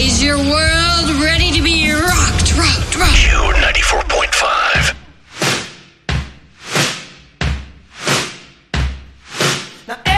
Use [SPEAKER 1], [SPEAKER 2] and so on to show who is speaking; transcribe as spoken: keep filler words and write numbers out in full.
[SPEAKER 1] Is your world ready to be rocked, rocked, rocked?
[SPEAKER 2] Q ninety-four point five.
[SPEAKER 3] Now